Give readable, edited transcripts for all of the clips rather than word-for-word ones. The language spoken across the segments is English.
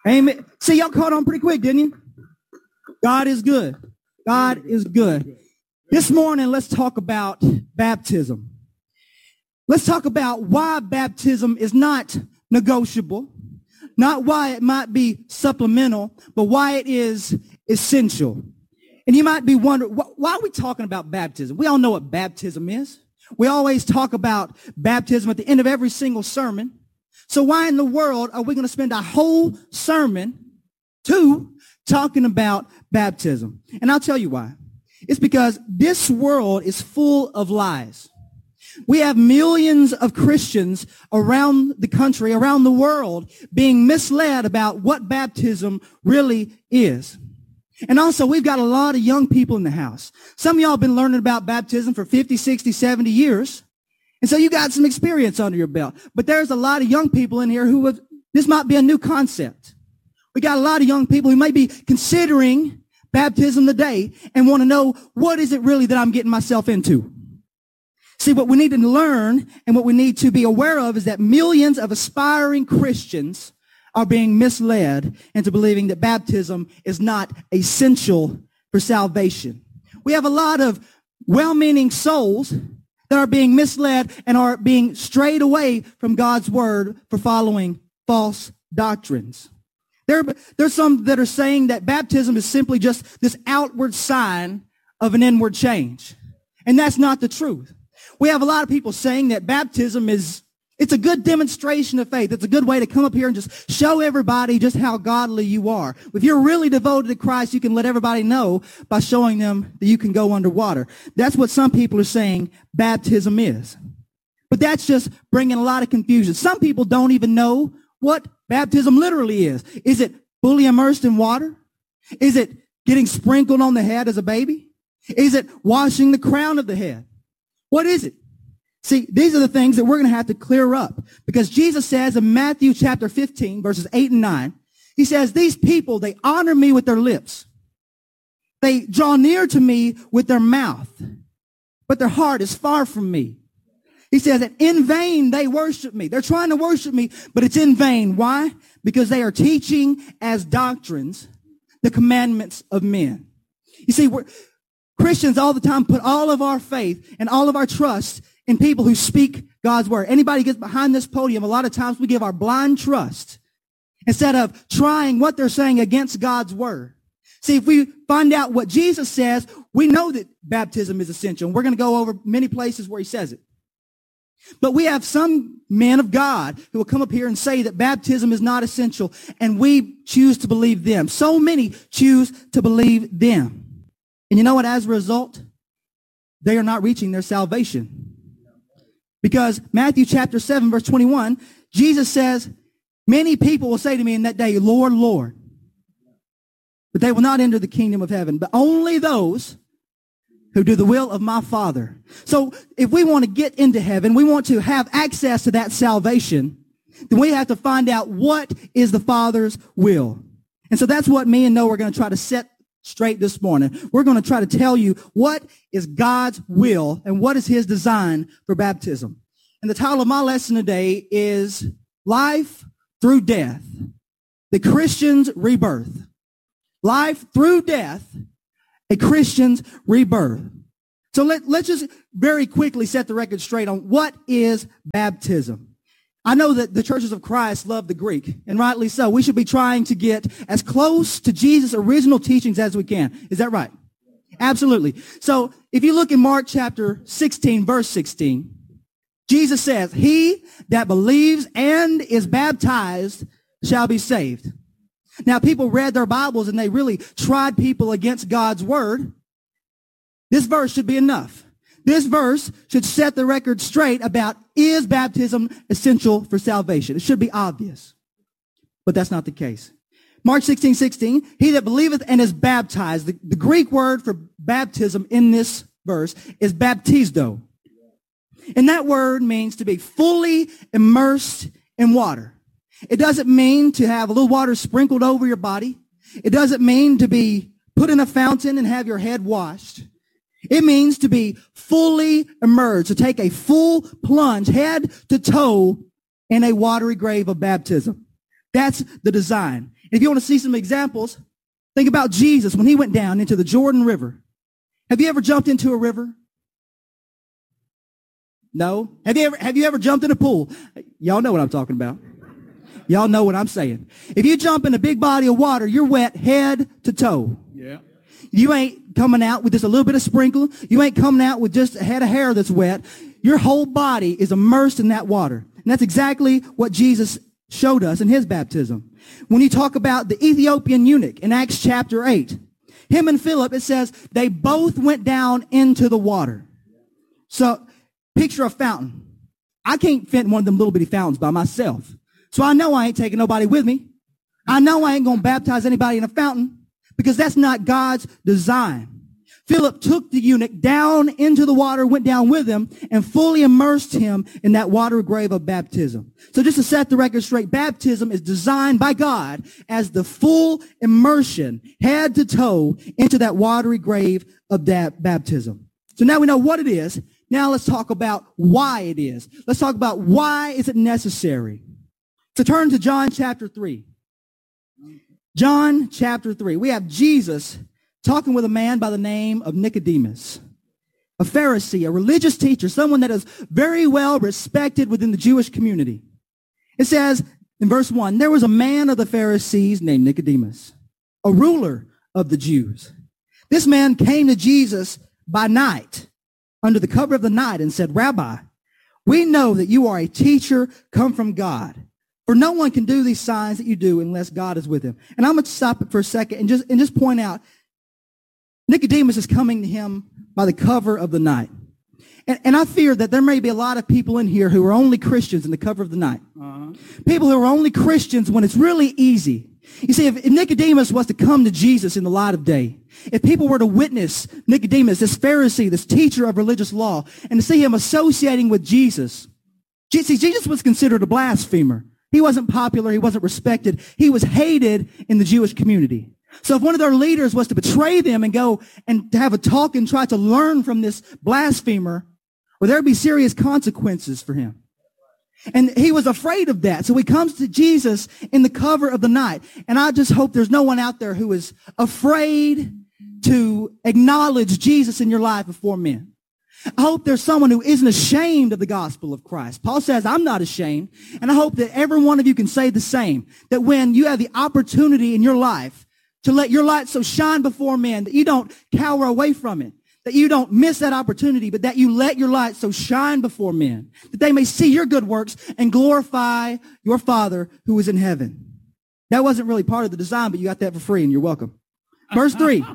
Amen. See, y'all caught on pretty quick, didn't you? God is good. God is good. This morning, let's talk about baptism. Let's talk about why baptism is not negotiable, not why it might be supplemental, but why it is essential. And you might be wondering, why are we talking about baptism? We all know what baptism is. We always talk about baptism at the end of every single sermon. So why in the world are we going to spend our whole sermon talking about baptism? And I'll tell you why. It's because this world is full of lies. We have millions of Christians around the country, around the world, being misled about what baptism really is. And also, we've got a lot of young people in the house. Some of y'all have been learning about baptism for 50, 60, 70 years. And so you got some experience under your belt. But there's a lot of young people in here this might be a new concept. We got a lot of young people who may be considering baptism today and want to know, what is it really that I'm getting myself into? See, what we need to learn and what we need to be aware of is that millions of aspiring Christians are being misled into believing that baptism is not essential for salvation. We have a lot of well-meaning souls that are being misled and are being strayed away from God's word for following false doctrines. There's some that are saying that baptism is simply just this outward sign of an inward change. And that's not the truth. We have a lot of people saying that baptism it's a good demonstration of faith. It's a good way to come up here and just show everybody just how godly you are. If you're really devoted to Christ, you can let everybody know by showing them that you can go underwater. That's what some people are saying baptism is. But that's just bringing a lot of confusion. Some people don't even know what baptism literally is. Is it fully immersed in water? Is it getting sprinkled on the head as a baby? Is it washing the crown of the head? What is it? See, these are the things that we're going to have to clear up, because Jesus says in Matthew chapter 15, verses 8 and 9, he says, these people, they honor me with their lips. They draw near to me with their mouth, but their heart is far from me. He says that in vain they worship me. They're trying to worship me, but it's in vain. Why? Because they are teaching as doctrines the commandments of men. You see, Christians all the time put all of our faith and all of our trust in people who speak God's word. Anybody gets behind this podium, a lot of times we give our blind trust instead of trying what they're saying against God's word. See, if we find out what Jesus says, we know that baptism is essential. And we're going to go over many places where he says it. But we have some men of God who will come up here and say that baptism is not essential, and we choose to believe them. So many choose to believe them. And you know what? As a result, they are not reaching their salvation. Because Matthew chapter 7, verse 21, Jesus says, many people will say to me in that day, Lord, Lord. But they will not enter the kingdom of heaven, but only those who do the will of my Father. So if we want to get into heaven, we want to have access to that salvation, then we have to find out what is the Father's will. And so that's what me and Noah are going to try to set straight this morning. We're going to try to tell you what is God's will and what is his design for baptism. And the title of my lesson today is Life Through Death, the Christian's Rebirth. Life through death, a Christian's rebirth. So let's just very quickly set the record straight on what is baptism. I know that the churches of Christ love the Greek, and rightly so. We should be trying to get as close to Jesus' original teachings as we can. Is that right? Absolutely. So if you look in Mark chapter 16, verse 16, Jesus says, he that believes and is baptized shall be saved. Now, people read their Bibles and they really tried people against God's word. This verse should be enough. This verse should set the record straight about, is baptism essential for salvation? It should be obvious. But that's not the case. Mark 16:16, he that believeth and is baptized. The Greek word for baptism in this verse is baptizo. And that word means to be fully immersed in water. It doesn't mean to have a little water sprinkled over your body. It doesn't mean to be put in a fountain and have your head washed. It means to be fully immersed, to take a full plunge, head to toe, in a watery grave of baptism. That's the design. If you want to see some examples, think about Jesus when he went down into the Jordan River. Have you ever jumped into a river? No? Have you ever jumped in a pool? Y'all know what I'm talking about. Y'all know what I'm saying. If you jump in a big body of water, you're wet head to toe. Yeah. You ain't coming out with just a little bit of sprinkle. You ain't coming out with just a head of hair that's wet. Your whole body is immersed in that water. And that's exactly what Jesus showed us in his baptism. When you talk about the Ethiopian eunuch in Acts chapter 8, him and Philip, it says they both went down into the water. So picture a fountain. I can't fit one of them little bitty fountains by myself. So I know I ain't taking nobody with me. I know I ain't going to baptize anybody in a fountain because that's not God's design. Philip took the eunuch down into the water, went down with him, and fully immersed him in that water grave of baptism. So just to set the record straight, baptism is designed by God as the full immersion, head to toe, into that watery grave of that baptism. So now we know what it is. Now let's talk about why it is. Let's talk about why is it necessary. So turn to John chapter 3. John chapter 3. We have Jesus talking with a man by the name of Nicodemus, a Pharisee, a religious teacher, someone that is very well respected within the Jewish community. It says in verse 1, there was a man of the Pharisees named Nicodemus, a ruler of the Jews. This man came to Jesus by night, under the cover of the night, and said, Rabbi, we know that you are a teacher come from God. For no one can do these signs that you do unless God is with him. And I'm going to stop it for a second and just point out, Nicodemus is coming to him by the cover of the night. And I fear that there may be a lot of people in here who are only Christians in the cover of the night. People who are only Christians when it's really easy. You see, if Nicodemus was to come to Jesus in the light of day, if people were to witness Nicodemus, this Pharisee, this teacher of religious law, and to see him associating with Jesus, see, Jesus was considered a blasphemer. He wasn't popular. He wasn't respected. He was hated in the Jewish community. So if one of their leaders was to betray them and go and to have a talk and try to learn from this blasphemer, well, there would be serious consequences for him. And he was afraid of that. So he comes to Jesus in the cover of the night. And I just hope there's no one out there who is afraid to acknowledge Jesus in your life before men. I hope there's someone who isn't ashamed of the gospel of Christ. Paul says, I'm not ashamed. And I hope that every one of you can say the same, that when you have the opportunity in your life to let your light so shine before men, that you don't cower away from it, that you don't miss that opportunity, but that you let your light so shine before men, that they may see your good works and glorify your Father who is in heaven. That wasn't really part of the design, but you got that for free, and you're welcome. Verse 3.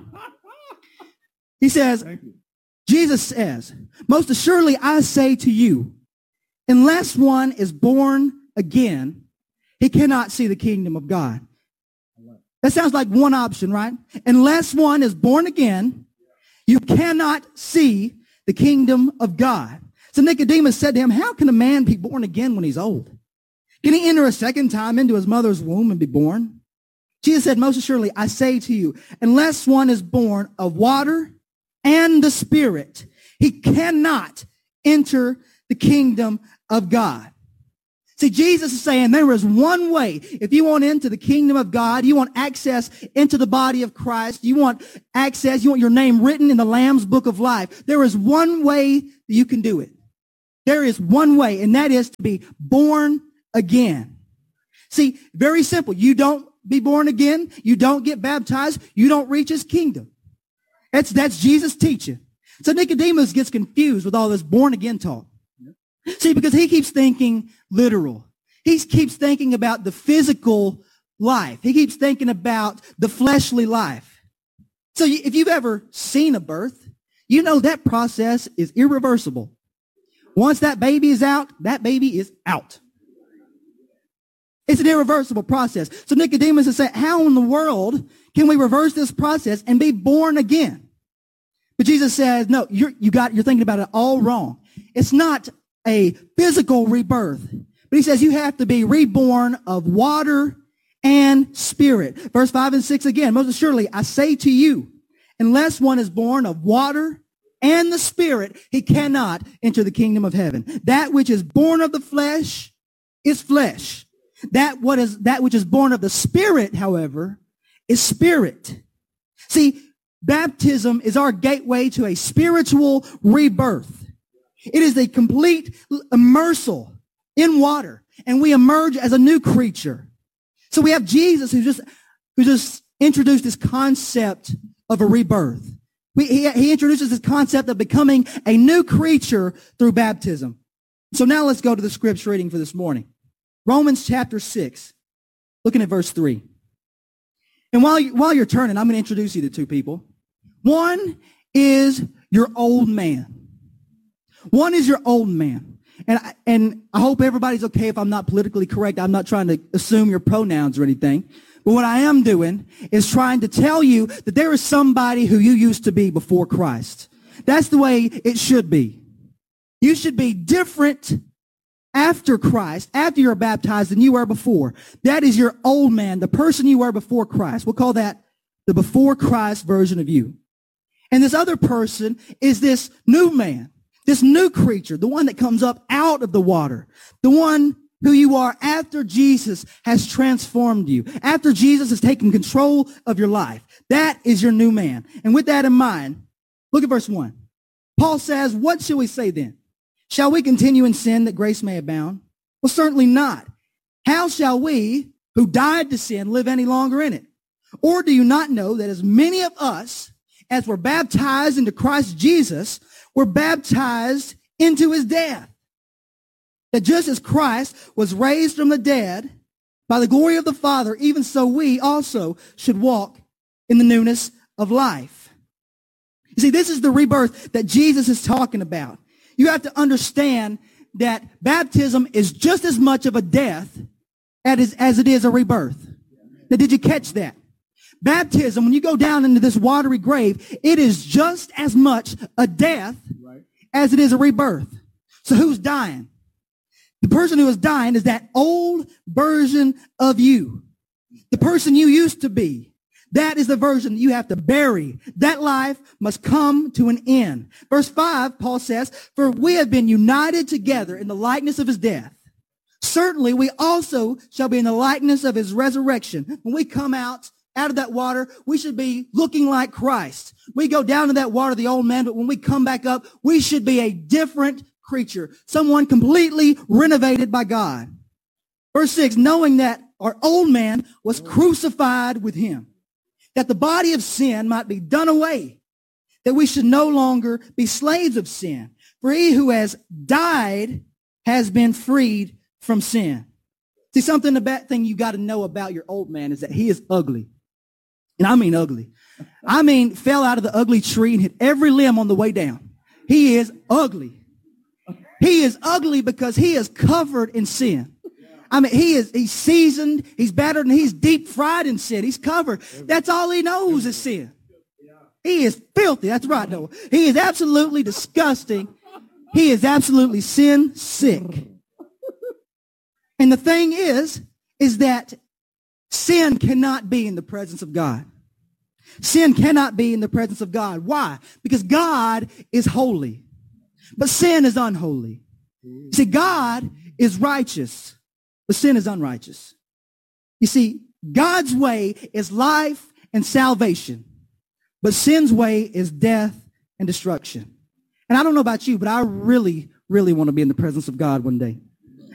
He says, Jesus says, most assuredly I say to you, unless one is born again, he cannot see the kingdom of God. That sounds like one option, right? Unless one is born again, you cannot see the kingdom of God. So Nicodemus said to him, how can a man be born again when he's old? Can he enter a second time into his mother's womb and be born? Jesus said, most assuredly, I say to you, unless one is born of water and the Spirit, he cannot enter the kingdom of God. See, Jesus is saying there is one way. If you want into the kingdom of God, you want access into the body of Christ, you want access, you want your name written in the Lamb's book of life, there is one way that you can do it. There is one way, and that is to be born again. See, very simple. You don't be born again. You don't get baptized. You don't reach his kingdom. That's Jesus' teaching. So Nicodemus gets confused with all this born again talk. See, because he keeps thinking literal. He keeps thinking about the physical life. He keeps thinking about the fleshly life. So if you've ever seen a birth, you know that process is irreversible. Once that baby is out, that baby is out. It's an irreversible process. So Nicodemus is saying, how in the world can we reverse this process and be born again? But Jesus says, no, you're thinking about it all wrong. It's not a physical rebirth. But he says you have to be reborn of water and spirit. Verse 5 and 6 again, most assuredly, I say to you, unless one is born of water and the Spirit, he cannot enter the kingdom of heaven. That which is born of the flesh is flesh. That which is born of the Spirit, however, is spirit. See, baptism is our gateway to a spiritual rebirth. It is a complete immersal in water, and we emerge as a new creature. So we have Jesus who just introduced this concept of a rebirth. He introduces this concept of becoming a new creature through baptism. So now let's go to the scripture reading for this morning. Romans chapter 6, looking at verse 3. And while you're turning, I'm going to introduce you to two people. One is your old man. One is your old man. And I hope everybody's okay if I'm not politically correct. I'm not trying to assume your pronouns or anything. But what I am doing is trying to tell you that there is somebody who you used to be before Christ. That's the way it should be. You should be different after Christ, after you're baptized, than you were before. That is your old man, the person you were before Christ. We'll call that the before Christ version of you. And this other person is this new man, this new creature, the one that comes up out of the water, the one who you are after Jesus has transformed you, after Jesus has taken control of your life. That is your new man. And with that in mind, look at verse 1. Paul says, what shall we say then? Shall we continue in sin that grace may abound? Well, certainly not. How shall we, who died to sin, live any longer in it? Or do you not know that as many of us as were baptized into Christ Jesus were baptized into his death? That just as Christ was raised from the dead by the glory of the Father, even so we also should walk in the newness of life. You see, this is the rebirth that Jesus is talking about. You have to understand that baptism is just as much of a death as it is a rebirth. Now, did you catch that? Baptism, when you go down into this watery grave, it is just as much a death as it is a rebirth. So who's dying? The person who is dying is that old version of you. The person you used to be. That is the version that you have to bury. That life must come to an end. Verse 5, Paul says, for we have been united together in the likeness of his death. Certainly we also shall be in the likeness of his resurrection. When we come out of that water, we should be looking like Christ. We go down to that water, the old man, but when we come back up, we should be a different creature, someone completely renovated by God. Verse 6, knowing that our old man was crucified with him, that the body of sin might be done away, that we should no longer be slaves of sin. For he who has died has been freed from sin. See, the bad thing you got to know about your old man is that he is ugly. And I mean ugly. I mean, fell out of the ugly tree and hit every limb on the way down. He is ugly. He is ugly because he is covered in sin. I mean, he's seasoned, he's battered, and he's deep fried in sin. He's covered. That's all he knows is sin. He is filthy. That's right, Noah. He is absolutely disgusting. He is absolutely sin sick. And the thing is that sin cannot be in the presence of God. Sin cannot be in the presence of God. Why? Because God is holy, but sin is unholy. See, God is righteous, but sin is unrighteous. You see, God's way is life and salvation, but sin's way is death and destruction. And I don't know about you, but I really, really want to be in the presence of God one day.